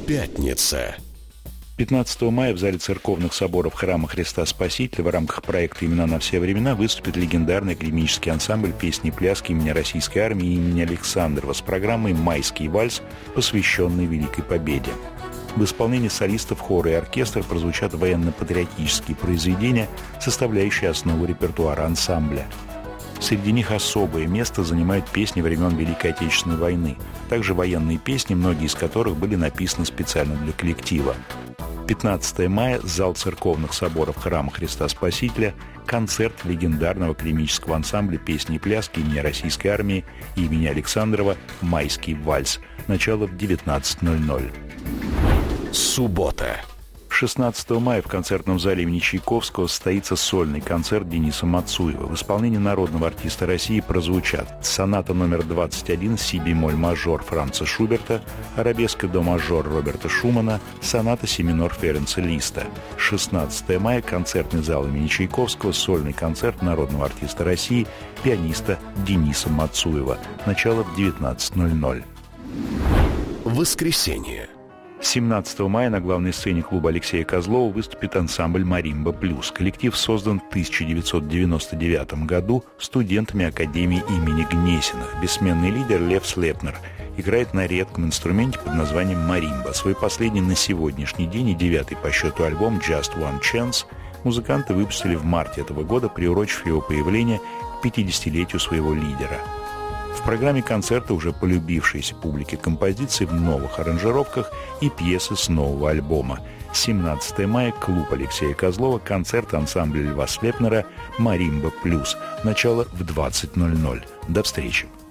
Пятница. 15 мая в зале церковных соборов Храма Христа Спасителя в рамках проекта «Имена на все времена» выступит легендарный академический ансамбль песни и пляски имени Российской армии имени Александрова с программой «Майский вальс», посвященной Великой Победе. В исполнении солистов, хора и оркестра прозвучат военно-патриотические произведения, составляющие основу репертуара ансамбля. Среди них особое место занимают песни времен Великой Отечественной войны, также военные песни, многие из которых были написаны специально для коллектива. 15 мая, зал церковных соборов Храма Христа Спасителя, концерт легендарного академического ансамбля песни и пляски имени Российской армии и имени Александрова «Майский вальс». Начало в 19:00. Суббота. 16 мая в концертном зале имени Чайковского состоится сольный концерт Дениса Мацуева. В исполнении народного артиста России прозвучат соната номер 21 си-бемоль мажор Франца Шуберта, арабеска до мажор Роберта Шумана, соната си-минор Ференца Листа. 16 мая концертный зал имени Чайковского, сольный концерт народного артиста России, пианиста Дениса Мацуева. Начало в 19:00. Воскресенье. 17 мая на главной сцене клуба Алексея Козлова выступит ансамбль «Маримба Плюс». Коллектив создан в 1999 году студентами Академии имени Гнесиных. Бессменный лидер Лев Слепнер играет на редком инструменте под названием маримба. Свой последний на сегодняшний день и 9-й по счету альбом «Just One Chance» музыканты выпустили в марте этого года, приурочив его появление к 50-летию своего лидера. В программе концерта уже полюбившиеся публике композиции в новых аранжировках и пьесы с нового альбома. 17 мая, клуб Алексея Козлова, концерт ансамбля Льва Слепнера «Маримба Плюс». Начало в 20:00. До встречи.